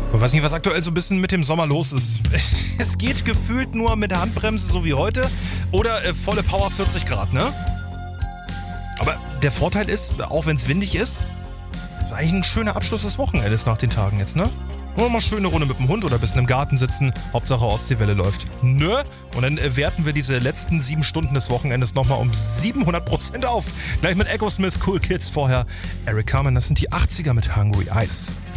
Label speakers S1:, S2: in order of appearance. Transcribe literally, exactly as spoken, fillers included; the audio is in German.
S1: Ich weiß nicht, was aktuell so ein bisschen mit dem Sommer los ist. Es geht gefühlt nur mit der Handbremse, so wie heute. Oder äh, volle Power vierzig Grad, ne? Aber der Vorteil ist, auch wenn es windig ist, ist eigentlich ein schöner Abschluss des Wochenendes nach den Tagen jetzt, ne? Wollen wir mal schöne Runde mit dem Hund oder ein bisschen im Garten sitzen. Hauptsache Ostseewelle läuft. Nö. Und dann äh, werten wir diese letzten sieben Stunden des Wochenendes nochmal um siebenhundert Prozent auf. Gleich mit Echo Smith, Cool Kids vorher. Eric Carmen, das sind die achtziger mit Hungry Eyes.